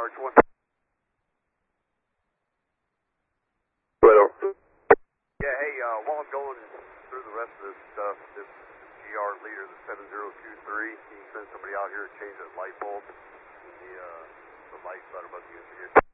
Arch 1. Well, Yeah, hey, while I'm going through the rest of this stuff, this GR leader, the 7023, can you send somebody out here to change that light bulb? The lights that are above the unit here.